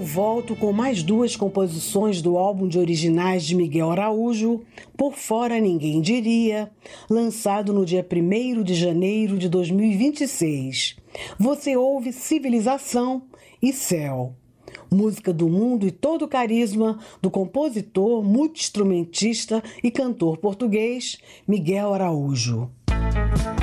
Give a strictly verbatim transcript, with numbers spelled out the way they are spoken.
volto com mais duas composições do álbum de originais de Miguel Araújo, Por Fora Ninguém Diria, lançado no dia primeiro de janeiro de dois mil e vinte e seis. Você ouve Civilização e Céu. Música do mundo e todo o carisma do compositor, multi-instrumentista e cantor português Miguel Araújo.